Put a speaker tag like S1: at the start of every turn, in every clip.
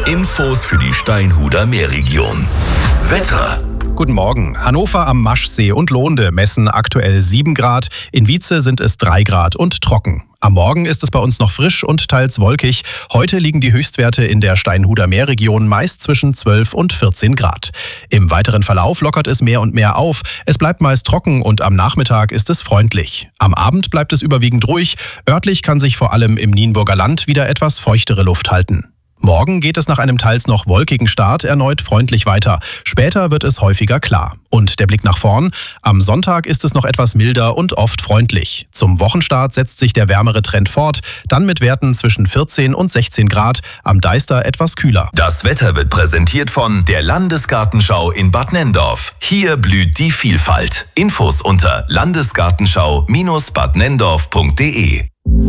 S1: Infos für die Steinhuder Meerregion. Wetter.
S2: Guten Morgen. Hannover am Maschsee und Lohnde messen aktuell 7 Grad. In Wietze sind es 3 Grad und trocken. Am Morgen ist es bei uns noch frisch und teils wolkig. Heute liegen die Höchstwerte in der Steinhuder Meerregion meist zwischen 12 und 14 Grad. Im weiteren Verlauf lockert es mehr und mehr auf. Es bleibt meist trocken und am Nachmittag ist es freundlich. Am Abend bleibt es überwiegend ruhig. Örtlich kann sich vor allem im Nienburger Land wieder etwas feuchtere Luft halten. Morgen geht es nach einem teils noch wolkigen Start erneut freundlich weiter. Später wird es häufiger klar. Und der Blick nach vorn. Am Sonntag ist es noch etwas milder und oft freundlich. Zum Wochenstart setzt sich der wärmere Trend fort, dann mit Werten zwischen 14 und 16 Grad, am Deister etwas kühler.
S1: Das Wetter wird präsentiert von der Landesgartenschau in Bad Nenndorf. Hier blüht die Vielfalt. Infos unter landesgartenschau-badnenndorf.de.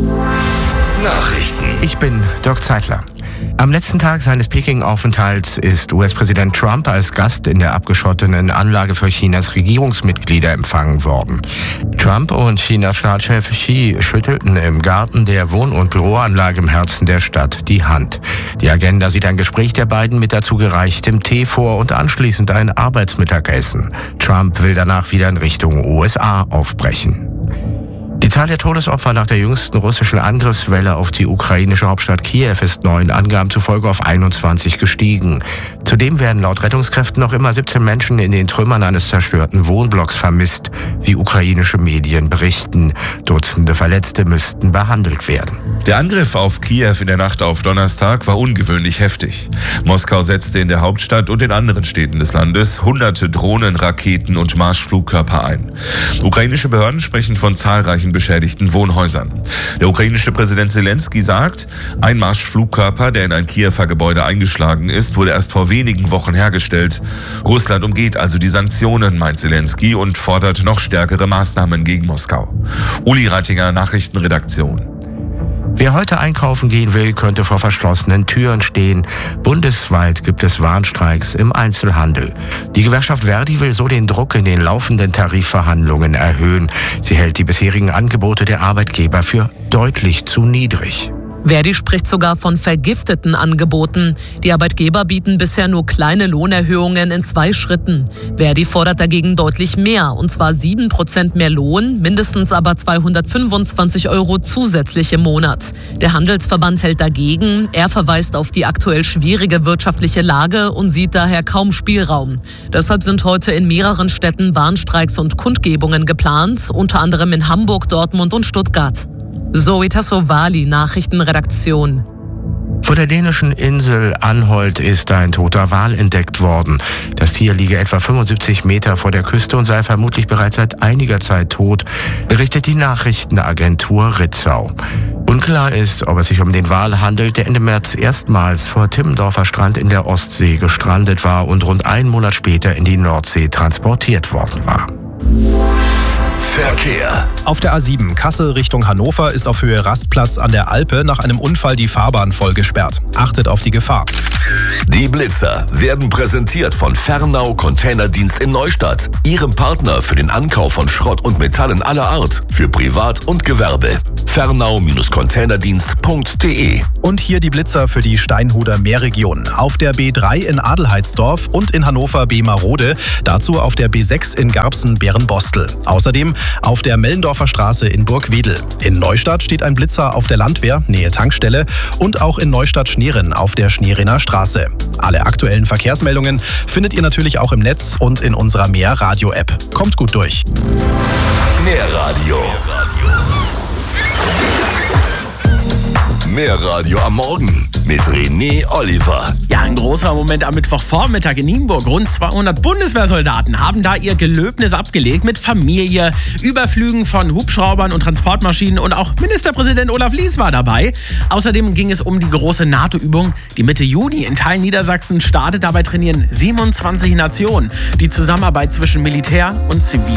S1: Nachrichten.
S3: Ich bin Dirk Zeitler. Am letzten Tag seines Peking-Aufenthalts ist US-Präsident Trump als Gast in der abgeschotteten Anlage für Chinas Regierungsmitglieder empfangen worden. Trump und Chinas Staatschef Xi schüttelten im Garten der Wohn- und Büroanlage im Herzen der Stadt die Hand. Die Agenda sieht ein Gespräch der beiden mit dazu gereichtem Tee vor und anschließend ein Arbeitsmittagessen. Trump will danach wieder in Richtung USA aufbrechen. Die Zahl der Todesopfer nach der jüngsten russischen Angriffswelle auf die ukrainische Hauptstadt Kiew ist neuen Angaben zufolge auf 21 gestiegen. Zudem werden laut Rettungskräften noch immer 17 Menschen in den Trümmern eines zerstörten Wohnblocks vermisst, wie ukrainische Medien berichten. Dutzende Verletzte müssten behandelt werden.
S4: Der Angriff auf Kiew in der Nacht auf Donnerstag war ungewöhnlich heftig. Moskau setzte in der Hauptstadt und in anderen Städten des Landes hunderte Drohnen, Raketen und Marschflugkörper ein. Ukrainische Behörden sprechen von zahlreichen beschädigten Wohnhäusern. Der ukrainische Präsident Zelensky sagt, ein Marschflugkörper, der in ein Kiewer Gebäude eingeschlagen ist, wurde erst vor wenigen Wochen hergestellt. Russland umgeht also die Sanktionen, meint Zelensky, und fordert noch stärkere Maßnahmen gegen Moskau. Uli Reitinger, Nachrichtenredaktion.
S3: Wer heute einkaufen gehen will, könnte vor verschlossenen Türen stehen. Bundesweit gibt es Warnstreiks im Einzelhandel. Die Gewerkschaft Verdi will so den Druck in den laufenden Tarifverhandlungen erhöhen. Sie hält die bisherigen Angebote der Arbeitgeber für deutlich zu niedrig.
S5: Verdi spricht sogar von vergifteten Angeboten. Die Arbeitgeber bieten bisher nur kleine Lohnerhöhungen in 2 Schritten. Verdi fordert dagegen deutlich mehr, und zwar 7% mehr Lohn, mindestens aber 225 € zusätzlich im Monat. Der Handelsverband hält dagegen. Er verweist auf die aktuell schwierige wirtschaftliche Lage und sieht daher kaum Spielraum. Deshalb sind heute in mehreren Städten Warnstreiks und Kundgebungen geplant, unter anderem in Hamburg, Dortmund und Stuttgart. Zoe Tassovali, Nachrichtenredaktion.
S3: Vor der dänischen Insel Anholt ist ein toter Wal entdeckt worden. Das Tier liege etwa 75 Meter vor der Küste und sei vermutlich bereits seit einiger Zeit tot, berichtet die Nachrichtenagentur Ritzau. Unklar ist, ob es sich um den Wal handelt, der Ende März erstmals vor Timmendorfer Strand in der Ostsee gestrandet war und rund einen Monat später in die Nordsee transportiert worden war.
S1: Verkehr.
S2: Auf der A7 Kassel Richtung Hannover ist auf Höhe Rastplatz an der Alpe nach einem Unfall die Fahrbahn voll gesperrt. Achtet auf die Gefahr.
S1: Die Blitzer werden präsentiert von Fernau Containerdienst in Neustadt, Ihrem Partner für den Ankauf von Schrott und Metallen aller Art für Privat und Gewerbe. Fernau-Containerdienst.de.
S2: Und hier die Blitzer für die Steinhuder Meerregion. Auf der B3 in Adelheidsdorf und in Hannover Behmarode. Dazu auf der B6 in Garbsen-Bärenbostel. Außerdem auf der Mellendorfer Straße in Burgwedel. In Neustadt steht ein Blitzer auf der Landwehr, Nähe Tankstelle. Und auch in Neustadt-Schneeren auf der Schneerener Straße. Alle aktuellen Verkehrsmeldungen findet ihr natürlich auch im Netz und in unserer Mehr-Radio-App. Kommt gut durch.
S1: Mehr Radio. Mehr Radio am Morgen mit René Oliver.
S6: Ja, ein großer Moment am Mittwochvormittag in Nienburg. Rund 200 Bundeswehrsoldaten haben da ihr Gelöbnis abgelegt mit Familie, Überflügen von Hubschraubern und Transportmaschinen, und auch Ministerpräsident Olaf Lies war dabei. Außerdem ging es um die große NATO-Übung, die Mitte Juni in Teilen Niedersachsen startet. Dabei trainieren 27 Nationen die Zusammenarbeit zwischen Militär und Zivil.